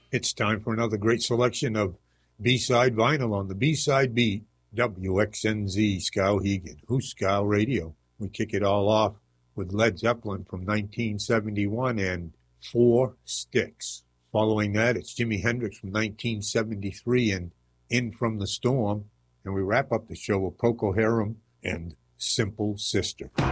It's time for another great selection of B-side vinyl on the B-side beat. WXNZ Skowhegan, Huskow Radio. We kick it all off with Led Zeppelin from 1971 and Four Sticks. Following that, it's Jimi Hendrix from 1973 and In From the Storm. And we wrap up the show with Procol Harum and Simple Sister.